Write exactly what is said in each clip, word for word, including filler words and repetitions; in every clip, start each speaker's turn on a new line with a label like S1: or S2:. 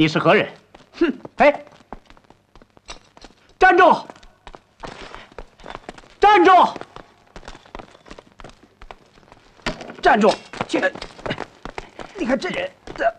S1: 你是何人？哼！哎，站住！站住！站住！这，你看这人的。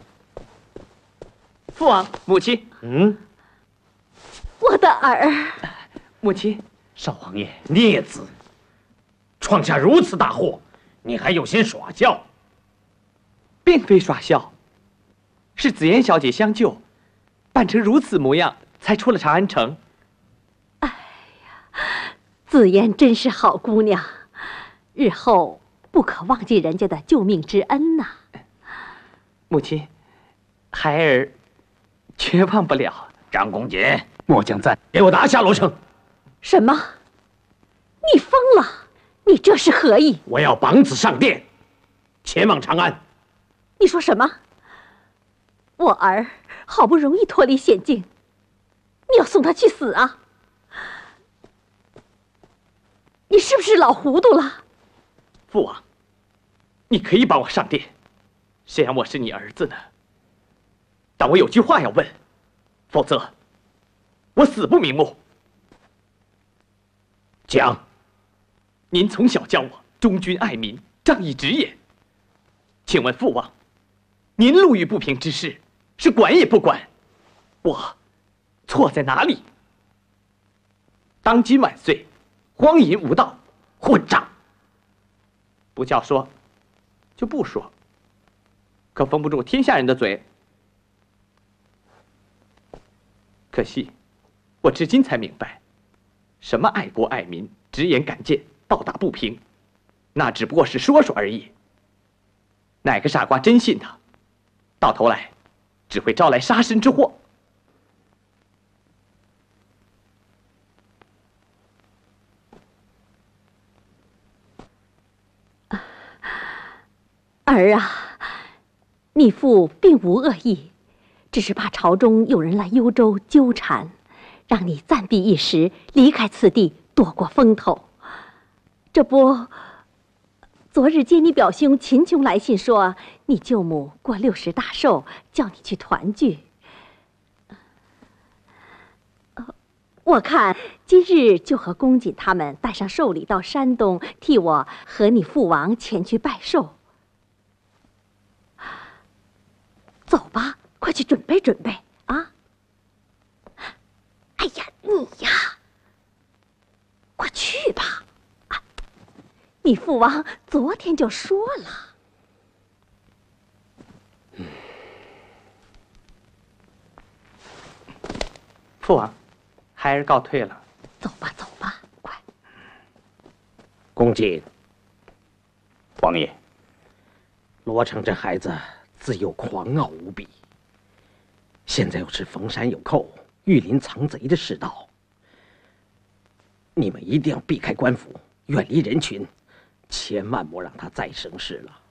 S1: 父王，母亲，嗯，
S2: 我的儿，
S1: 母亲，少皇爷，孽子，闯下如此大祸，你还有心耍笑？
S3: 并非耍笑，是紫妍小姐相救，扮成如此模样，才出了长安城。
S2: 哎呀，紫妍真是好姑娘，日后不可忘记人家的救命之恩呐。
S3: 母亲，孩儿绝忘不了。
S1: 张公瑾，末将在，给我拿下罗成！
S2: 什么？你疯了？你这是何意？
S1: 我要绑子上殿，前往长安。
S2: 你说什么？我儿好不容易脱离险境，你要送他去死啊？你是不是老糊涂了？
S3: 父王，你可以绑我上殿，谁让我是你儿子呢？但我有句话要问，否则我死不瞑目。
S1: 讲。
S3: 您从小教我忠君爱民、仗义直言，请问父王，您路遇不平之事，是管也不管，我错在哪里？当今万岁，荒淫无道，混账！不叫说，就不说，可封不住天下人的嘴。可惜，我至今才明白，什么爱国爱民、直言敢谏、道打不平，那只不过是说说而已。哪个傻瓜真信他？到头来，只会招来杀身之祸。
S2: 儿啊，你父并无恶意，只是怕朝中有人来幽州纠缠，让你暂避一时，离开此地，躲过风头。这不，昨日接你表兄秦琼来信说，你舅母过六十大寿，叫你去团聚。我看今日就和公瑾他们带上寿礼到山东，替我和你父王前去拜寿。走吧，快去准备准备啊！哎呀，你呀，快去吧！啊，你父王昨天就说了。
S3: 嗯，父王，孩儿告退了。
S2: 走吧，走吧，快！
S1: 公瑾，王爷，罗成这孩子自幼狂傲无比，现在又是逢山有寇、玉林藏贼的世道，你们一定要避开官府，远离人群，千万莫让他再生事了。